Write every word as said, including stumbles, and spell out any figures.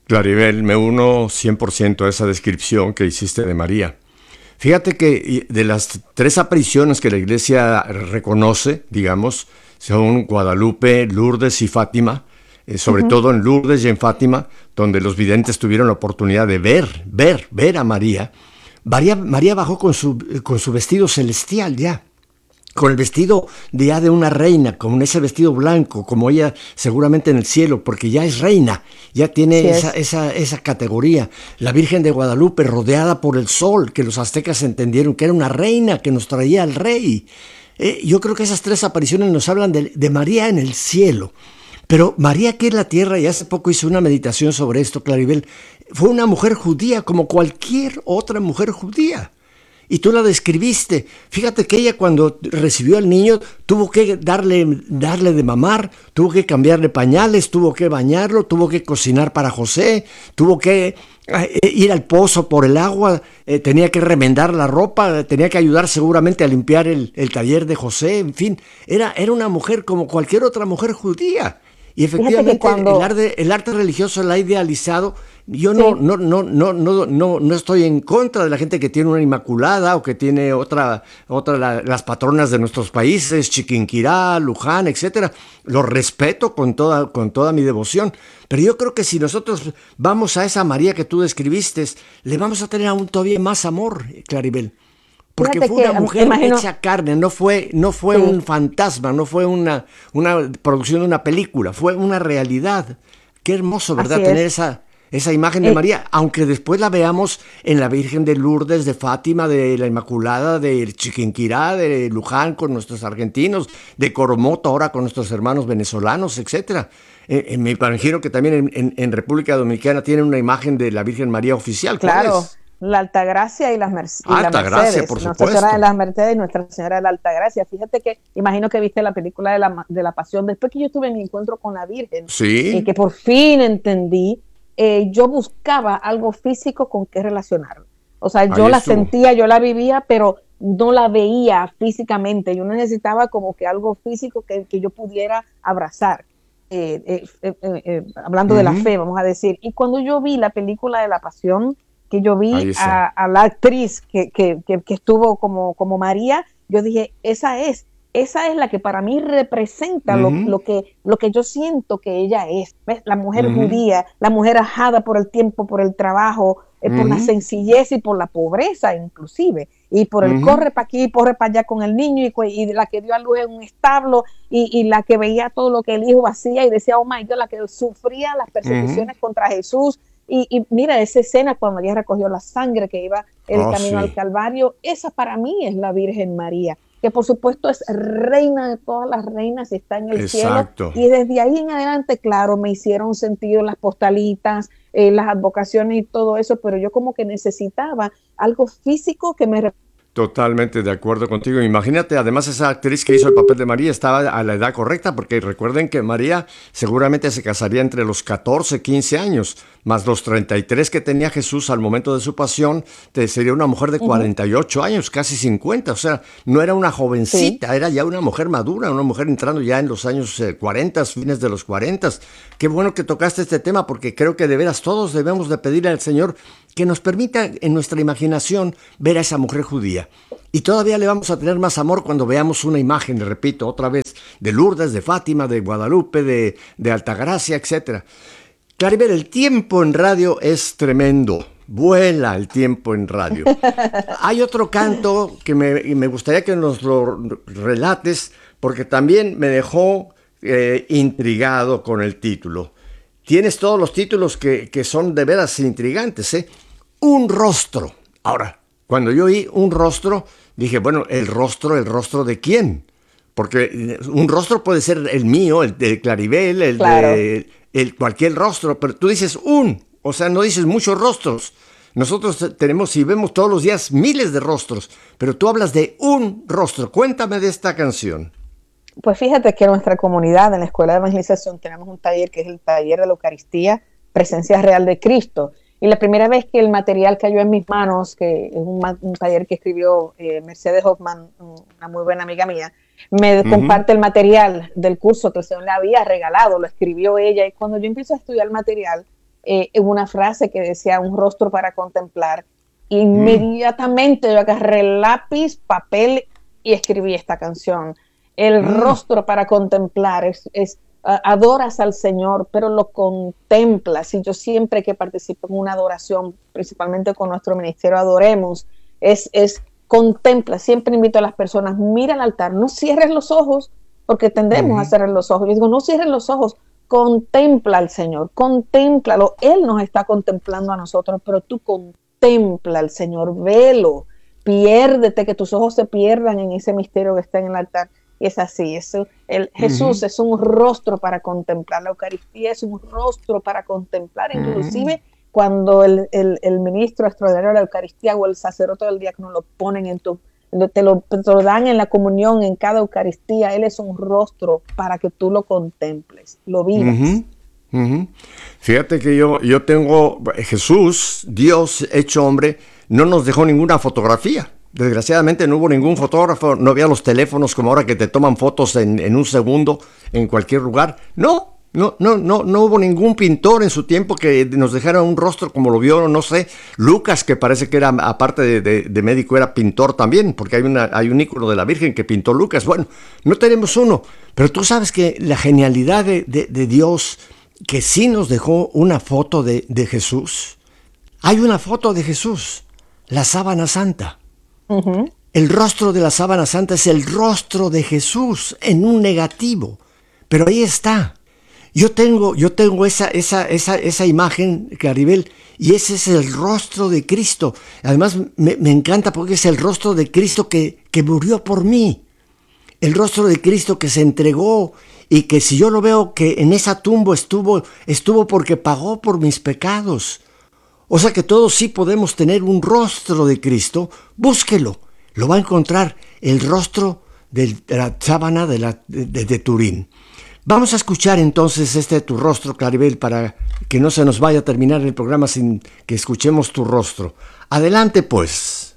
Claribel, me uno cien por ciento a esa descripción que hiciste de María. Fíjate que de las tres apariciones que la iglesia reconoce, digamos, son Guadalupe, Lourdes y Fátima, eh, sobre Ujú. todo en Lourdes y en Fátima, donde los videntes tuvieron la oportunidad de ver, ver, ver a María. María, María bajó con su, con su vestido celestial ya, con el vestido de ya de una reina, con ese vestido blanco, como ella seguramente en el cielo, porque ya es reina, ya tiene Así esa, es. esa, esa categoría. La Virgen de Guadalupe rodeada por el sol, que los aztecas entendieron que era una reina que nos traía al rey. Eh, yo creo que esas tres apariciones nos hablan de, de María en el cielo. Pero María aquí en la tierra, y hace poco hice una meditación sobre esto, Claribel, fue una mujer judía como cualquier otra mujer judía. Y tú la describiste. Fíjate que ella cuando recibió al niño tuvo que darle, darle de mamar, tuvo que cambiarle pañales, tuvo que bañarlo, tuvo que cocinar para José, tuvo que eh, ir al pozo por el agua, eh, tenía que remendar la ropa, tenía que ayudar seguramente a limpiar el, el taller de José, en fin, era, era una mujer como cualquier otra mujer judía. Y Fíjate que efectivamente el cuando, arte, el arte religioso la ha idealizado. Yo no, sí, no, no, no, no, no, no estoy en contra de la gente que tiene una inmaculada o que tiene otra, otra la- las patronas de nuestros países, Chiquinquirá, Luján, etcétera. Lo respeto con toda, con toda mi devoción. Pero yo creo que si nosotros vamos a esa María que tú describiste, le vamos a tener aún todavía más amor, Claribel. Porque fíjate fue que una em, mujer imagino, hecha carne, no fue, no fue un sí, fantasma, no fue una, una producción de una película, fue una realidad. Qué hermoso, así ¿verdad? Tener es. esa, esa imagen de Eh, María, aunque después la veamos en la Virgen de Lourdes, de Fátima, de la Inmaculada, de Chiquinquirá, de Luján con nuestros argentinos, de Coromoto ahora con nuestros hermanos venezolanos, etcétera. Eh, eh, me imagino que también en, en- en República Dominicana tienen una imagen de la Virgen María oficial. ¿Cuál claro, es? la Altagracia y, las Merc- y la Alta gracia, Mercedes, por Nuestra Señora de supuesto. las Mercedes y Nuestra Señora de la Altagracia. Fíjate que, imagino que viste la película de la, de la Pasión, después que yo tuve mi encuentro con la Virgen, y Sí. que por fin entendí, eh, yo buscaba algo físico con qué relacionarlo. O sea, Ahí yo la estuvo. sentía, yo la vivía, pero no la veía físicamente. Yo necesitaba como que algo físico que, que yo pudiera abrazar. Eh, eh, eh, eh, eh, hablando de la Ujú. fe, vamos a decir. Y cuando yo vi la película de la Pasión, que yo Ahí vi está. a, a la actriz que, que, que, que estuvo como, como María, yo dije, esa es, esa es la que para mí representa lo, Ujú, lo, que, lo que yo siento que ella es. ¿Ves? La mujer ujú, judía, la mujer ajada por el tiempo, por el trabajo, eh, por la ujú, sencillez y por la pobreza inclusive, y por el ujú, corre para aquí, corre para allá con el niño, y, y, la que dio a luz en un establo, y, y la que veía todo lo que el hijo hacía y decía, oh my God, la que sufría las ujú. persecuciones contra Jesús. Y, y, mira esa escena cuando María recogió la sangre que iba el Oh, camino al sí. Calvario, esa para mí es la Virgen María, que por supuesto es reina de todas las reinas y está en el cielo. Exacto. Y desde ahí en adelante, claro, me hicieron sentido las postalitas, eh, las advocaciones y todo eso, pero yo como que necesitaba algo físico que me... Totalmente de acuerdo contigo. Imagínate, además esa actriz que hizo el papel de María estaba a la edad correcta, porque recuerden que María seguramente se casaría entre los catorce, quince años, más los treinta y tres que tenía Jesús al momento de su pasión, te sería una mujer de Uh -huh, cuarenta y ocho años, casi cincuenta. O sea, no era una sí. jovencita, era ya una mujer madura, una mujer entrando ya en los años eh, cuarenta, fines de los cuarenta. Qué bueno que tocaste este tema, porque creo que de veras todos debemos de pedirle al Señor que nos permita en nuestra imaginación ver a esa mujer judía. Y todavía le vamos a tener más amor cuando veamos una imagen, le repito, otra vez, de Lourdes, de Fátima, de Guadalupe, de, de Altagracia, etcétera. Claribel, el tiempo en radio es tremendo. Vuela el tiempo en radio. Hay otro canto que me, me gustaría que nos lo relates, porque también me dejó eh, intrigado con el título. Tienes todos los títulos que, que son de veras intrigantes, ¿eh? Un rostro. Ahora, cuando yo oí un rostro, dije, bueno, ¿el rostro, el rostro de quién? Porque un rostro puede ser el mío, el de Claribel, el Claro. de el, cualquier rostro, pero tú dices un, o sea, no dices muchos rostros. Nosotros tenemos y vemos todos los días miles de rostros, pero tú hablas de un rostro. Cuéntame de esta canción. Pues fíjate que en nuestra comunidad, en la Escuela de Evangelización, tenemos un taller que es el taller de la Eucaristía, Presencia Real de Cristo. Y la primera vez que el material cayó en mis manos, que es un, un taller que escribió eh, Mercedes Hoffman, una muy buena amiga mía, me Ujú, comparte el material del curso que el Señor le había regalado, lo escribió ella. Y cuando yo empiezo a estudiar el material, eh, una frase que decía un rostro para contemplar. Inmediatamente mm. yo agarré lápiz, papel y escribí esta canción. El mm. rostro para contemplar es, es uh, adoras al Señor, pero lo contemplas. Y yo siempre que participo en una adoración, principalmente con nuestro ministerio Adoremos, es, es contempla. Siempre invito a las personas, mira al altar, no cierres los ojos, porque tendemos mm. a cerrar los ojos. Yo digo, no cierres los ojos, contempla al Señor, contémplalo. Él nos está contemplando a nosotros, pero tú contempla al Señor, velo, piérdete, que tus ojos se pierdan en ese misterio que está en el altar. Y es así, es, el, Jesús uh-huh. es un rostro para contemplar, la Eucaristía es un rostro para contemplar, uh-huh. inclusive cuando el, el, el ministro extraordinario de la Eucaristía o el sacerdote del diácono lo ponen en tu, te lo, te lo dan en la comunión, en cada Eucaristía, Él es un rostro para que tú lo contemples, lo vivas. Uh-huh. Uh-huh. Fíjate que yo, yo tengo, Jesús, Dios hecho hombre, no nos dejó ninguna fotografía. Desgraciadamente no hubo ningún fotógrafo, no había los teléfonos como ahora que te toman fotos en, en un segundo en cualquier lugar. No, no, no, no, no hubo ningún pintor en su tiempo que nos dejara un rostro como lo vio, no sé, Lucas, que parece que era, aparte de, de, de médico, era pintor también, porque hay, una, hay un ícono de la Virgen que pintó Lucas. Bueno, no tenemos uno, pero tú sabes que la genialidad de, de, de Dios, que sí nos dejó una foto de, de Jesús. Hay una foto de Jesús, la sábana santa. Uh-huh. El rostro de la sábana santa es el rostro de Jesús en un negativo, pero ahí está. Yo tengo, yo tengo esa, esa, esa, esa imagen, Claribel, y ese es el rostro de Cristo. Además me, me encanta porque es el rostro de Cristo que, que murió por mí, el rostro de Cristo que se entregó, y que si yo lo veo que en esa tumba estuvo, estuvo porque pagó por mis pecados. O sea que todos sí podemos tener un rostro de Cristo. Búsquelo, lo va a encontrar, el rostro de la sábana de, la, de, de Turín. Vamos a escuchar entonces este Tu Rostro, Claribel, para que no se nos vaya a terminar el programa sin que escuchemos Tu Rostro. Adelante pues.